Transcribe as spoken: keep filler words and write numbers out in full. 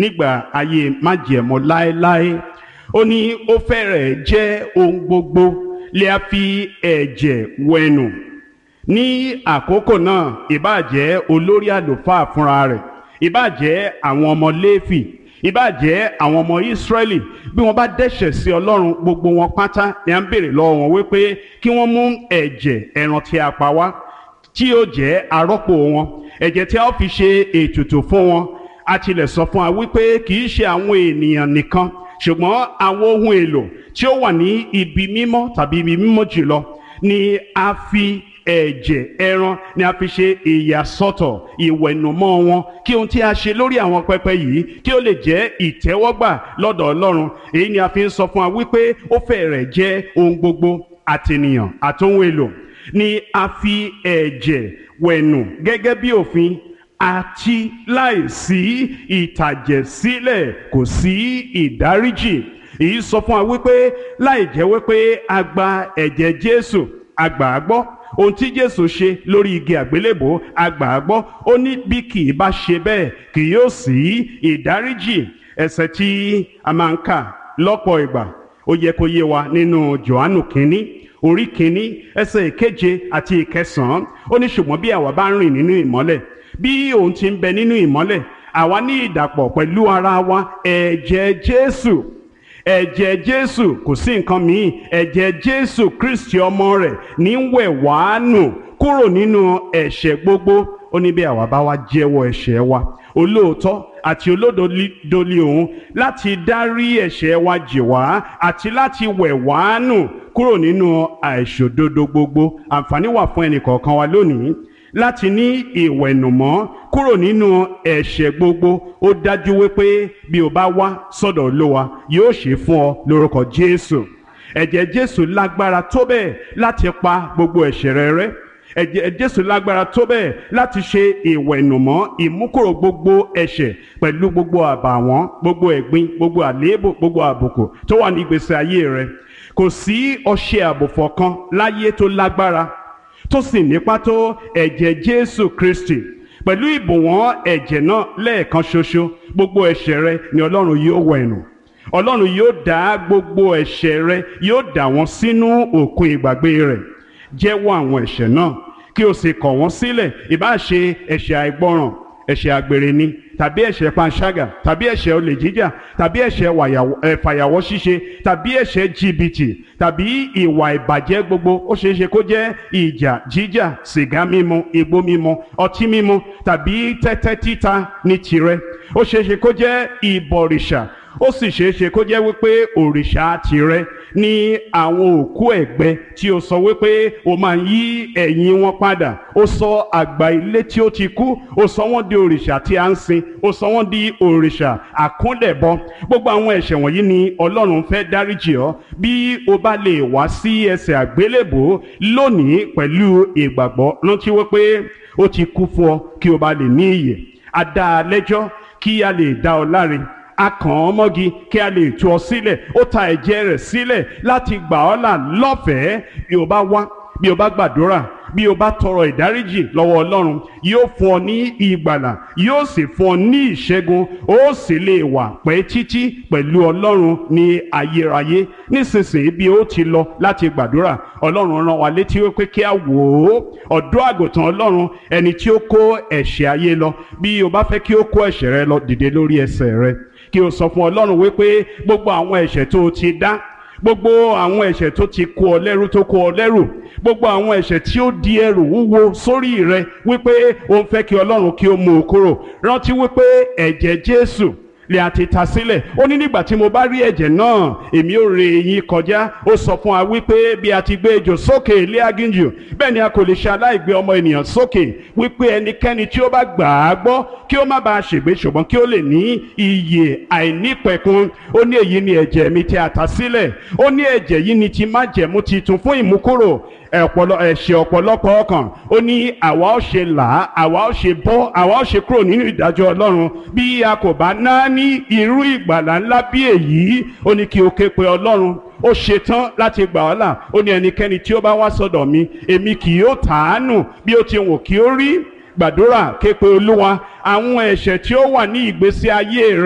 nígbà ayé májẹ̀mú láéláé. Ó ní ó fẹ́rẹ̀ jẹ́ ohun gbogbo lè a fi ẹ̀jẹ̀ wẹ̀nù. Ní àkókò náà ìbáà jẹ́ olórí àlùfáà fúnra rẹ̀, ìbáà jẹ́ àwọn ọmọ Léfì, ìbáà jẹ́ àwọn ọmọ Ísírẹ́lì, bí wọ́n bá dẹ́ṣẹ̀ sí Ọlọ́run, gbogbo wọn pátá ni à ń béèrè lọ́wọ́ wọn wípé kí wọ́n mú ẹ̀jẹ̀ ẹran tí a pa wá tí yóò jẹ́ arọ́pò wọn, ẹ̀jẹ̀ tí a ó fi ṣe ètùtù fún wọn. A tilẹ̀ sọ fún wa wípé kì í ṣe àwọn ènìyàn nìkan ṣùgbọ́n àwọn ohun èlò tí ó wà ní ibi mímọ́ tàbí ibi mímọ́ jùlọ ni a fi ẹ̀jẹ̀ ẹran ni a fi ṣe ìyàsọ́tọ̀ ìwẹ̀nùmọ́ wọn, kí ohun tí a ṣe lórí àwọn pẹpẹ yìí kí ó lè jẹ́ ìtẹ́wọ́gbà lọ́dọ̀ Ọlọ́run. Èyí ni a fi ń sọ fún wa wípé ó fẹ́rẹ̀ jẹ́ ohun gbogbo, àtènìyàn àtohun èlò ni a fi ẹ̀jẹ̀ wẹ̀nù gẹ́gẹ́ bí òfin, àti láìsí ìtàjẹ̀sílẹ̀ kò sí ìdáríjì. Èyí sọ fún wa wípé láì jẹ́ wípé a gba ẹ̀jẹ̀ Jésù, a gbà á gbọ́. Ohun tí Jésù ṣe lórí igi àgbélébò, a gbà á gbọ́. Ó ní bí kì í bá ṣe bẹ́ẹ̀ kì yóò sí ìdáríjì. Ẹsẹ̀ tí a máa ń kà lọ́pọ̀ ìgbà ó yẹ kó yé wa nínú Jòhánù kínní orí kínní ẹsẹ̀ ìkeje àti ìkẹsàn-án. Ó ní ṣùgbọ́n bí àwa bá ń rìn nínú ìmọ́lẹ̀ bí òun ti ń bẹ nínú ìmọ́lẹ̀, àwa ní ìdàpọ̀ pẹ̀lú ara wa ẹ̀jẹ̀ Jésù. Ẹ̀jẹ̀ Jésù kò sí nǹkan míì, ẹ̀jẹ̀ Jésù Kristi ọmọ rẹ̀ ní ń wẹ̀ wá nù kúrò nínú ẹ̀ṣẹ̀ gbogbo. Ó ní bí àwa bá wá jẹ́wọ́ ẹ̀ṣẹ̀ wa, olóòótọ́ àti olódodo ni òun láti dárí ẹ̀ṣẹ̀ wa jì wá àti láti wẹ̀ wá nù kúrò nínú àìṣòdodo gbogbo. Àǹfààní wà fún ẹnìkọ̀ọ̀kan wa lónìí láti ní ìwẹ̀nùmọ́ kúrò nínú ẹ̀ṣẹ̀ gbogbo. Ó dájú wípé bí o bá wá sọ́dọ̀ Olúwa yóò ṣe fún ọ lórúkọ Jésù. Ẹ̀jẹ̀ Jésù lágbára tó bẹ́ẹ̀ láti pa gbogbo ẹ̀ṣẹ̀ rẹ rẹ́. Ẹ̀jẹ̀ Jésù lágbára tó bẹ́ẹ̀ láti ṣe ìwẹ̀nùmọ́ ìmúkúrò gbogbo ẹ̀ṣẹ̀ pẹ̀lú gbogbo àbàwọ́n, gbogbo ẹ̀gbin, gbogbo àléébù, gbogbo àbùkù tó wà ní ìgbésí ayé rẹ. Kò sí ọṣẹ àbùfọ̀ kan láyé tó lágbára tó sì nípa tó ẹ̀jẹ̀ Jésù Kristi. Pẹ̀lú ìbùwọ́n ẹ̀jẹ̀ náà lẹ́ẹ̀kan ṣoṣo, gbogbo ẹ̀ṣẹ̀ rẹ ni Ọlọ́run yóò wẹ̀nù. Ọlọ́run yóò dá gbogbo ẹ̀ṣẹ̀ rẹ, yóò dà wọ́n sínú òkun ìgbàgbé rẹ̀. Jẹ́wọ́ àwọn ẹ̀ṣẹ̀ náà kí o sì kọ̀ wọ́n sílẹ̀. Ìbá ṣe ẹ̀ṣẹ̀ àìgbọràn, ẹ̀ṣẹ̀ àgbèrè ni, tàbí ẹ̀ṣẹ̀ panṣágà, tàbí ẹ̀ṣẹ̀ olè jíjà, tàbí ẹ̀ṣẹ̀ fàyàwọ́ ṣíṣe, tàbí ẹ̀ṣẹ̀ jìbìtì, tàbí ìwà ìbàjẹ́ gbogbo. Ó ṣeé ṣe kó jẹ́ ìjà jíjà, sìgá mímu, igbó mímu, ọtí mímu, tàbí tẹ́tẹ́ títa ní tirẹ̀. Ó ṣeé ṣe kó jẹ́ ìbọ̀rìṣà, ó sì ṣeé ṣe kó jẹ́ wípé òrìṣà tirẹ̀ ní àwọn òkú ẹ̀gbẹ́ tí ó sọ wípé ó máa ń yí ẹ̀yìn wọn padà. Ó sọ àgbà ilé tí ó ti kú, ó sọ wọ́n di òrìṣà tí a ń sìn, ó sọ wọ́n di òrìṣà àkúnlẹ̀bọ. Gbogbo àwọn ẹ̀ṣẹ̀ wọ̀nyí ni Ọlọ́run fẹ́ dáríjì ọ́ bí o bá lè wá sí ẹsẹ̀ àgbélébò lónìí pẹ̀lú ìgbàgbọ́. Rántí wípé ó ti kú fún ọ kí o bá lè ní ìyè. A dá a lẹ́jọ́ kí a lè dá ọ láre. A kàn ọ́ mọ́gi kí a lè tú ọ sílẹ̀. Ó ta ẹ̀jẹ̀ rẹ̀ sílẹ̀ láti gbà ọ́ là lọ́fẹ̀ẹ́. Bí o bá wá, bí o bá gbàdúrà, bí o bá tọrọ ìdáríjì lọ́wọ́ Ọlọ́run, yóò fún ọ ní ìgbàlà, yóò sì fún ọ ní ìṣẹ́gun. Ó sì lè wà pẹ́ títí pẹ̀lú Ọlọ́run ní ayérayé. Nísinsìnyí bí ó ti lọ láti gbàdúrà, Ọlọ́run rán wa létí wípé kí a wò ó ọ̀dọ́ àgùntàn Ọlọ́run, ẹni tí ó kó ẹ̀ṣẹ̀ ayé lọ. Bí o bá fẹ́ kí ó kó ẹ̀ṣẹ̀ rẹ lọ, dìde lórí ẹsẹ̀ rẹ kí o sọ fún Ọlọ́run wípé gbogbo àwọn ẹ̀ṣẹ̀ tó o ti dá, gbogbo àwọn ẹ̀ṣẹ̀ tó ti kó ọ lẹ́rù tó kó ọ lẹ́rù, gbogbo àwọn ẹ̀ṣẹ̀ tí ó di ẹrù wúwo sórí rẹ, wípé o ń fẹ́ kí Ọlọ́run kí ó mú o kúrò. Rántí wípé ẹ̀jẹ̀ Jésù lè àti ta sílẹ̀. Ó ní nígbà tí mo bá rí ẹ̀jẹ̀ náà, èmi ó ré yín kọjá. Ó sọ fún wa wípé bí a ti gbé ejò sókè ilé aginjù, bẹ́ẹ̀ ni a kò lè ṣe aláìgbé ọmọ ènìyàn sókè. Wípé ẹnikẹ́ni tí ó bá gbà á gbọ́ kí ó má bàa ṣègbé ṣùgbọ́n kí ó lè ní ìyè àìnípẹ̀kun. Ó ní èyí ni ẹ̀jẹ̀ mi tí a ta sílẹ̀. Ó ní ẹ̀jẹ̀ yìí ni ti májẹ̀mú titun fún ìmúkúrò ẹ̀ṣẹ̀ ọ̀pọ̀lọpọ̀ ọkàn. Ó ní àwa ó ṣe là á, àwa ó ṣe bọ́, àwa ó ṣe kúrò nínú ìdájọ́ Ọlọ́run bí a kò bá ná ní irú ìgbàlà ńlá bí èyí. Ó ní kí o ké pe Ọlọ́run, ó ṣetán láti gbà ọ́ là. Ó ní ẹnikẹ́ni tí ó bá wá sọ́dọ̀ mi, èmi kì yóò tàánù bí ó ti wù kí ó rí. Gbàdúrà, ké pe Olúwa àwọn ẹ̀ṣẹ̀ tí ó wà ní ìgbésí ayé rẹ.